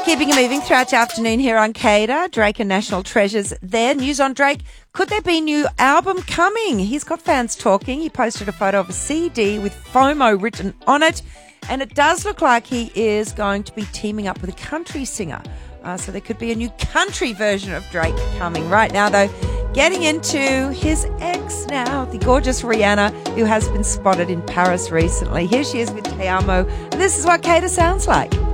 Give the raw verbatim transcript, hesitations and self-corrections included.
Keeping it moving throughout your afternoon here on Cater. Drake and National Treasures there. News on Drake. Could there be new album coming? He's got fans talking. He posted a photo of a C D with FOMO written on it. And it does look like he is going to be teaming up with a country singer. Uh, so there could be a new country version of Drake coming. Right now, though, getting into his ex now, the gorgeous Rihanna, who has been spotted in Paris recently. Here she is with Te Amo. And this is what Cater sounds like.